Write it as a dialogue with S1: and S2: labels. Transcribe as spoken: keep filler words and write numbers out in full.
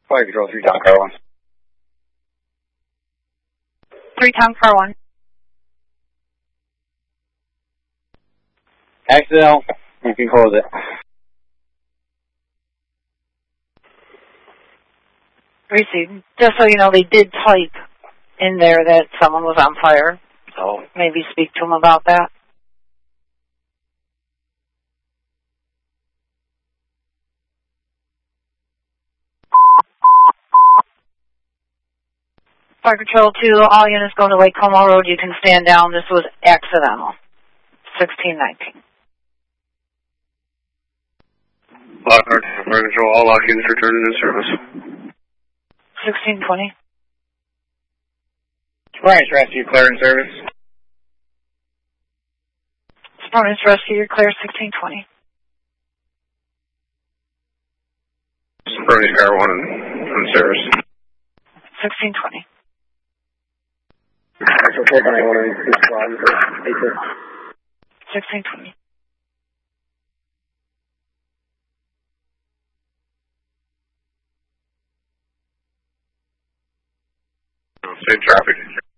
S1: Fire Control, three Tom Car one.
S2: three Tom Car one.
S1: Accidental, you can close it.
S2: Received. Just so you know, they did type in there that someone was on fire, so maybe speak to them about that. Fire Control two, all units going to Lake Como Road, you can stand down. This was accidental. sixteen nineteen.
S3: Lockhart, Fire Control, all lock units returning to service.
S2: sixteen twenty.
S1: Springs Rescue, clear in service.
S2: Springs Rescue, you're clear, sixteen twenty.
S3: Springs Car one in service.
S2: sixteen twenty. sixteen twenty.
S3: Safe traffic.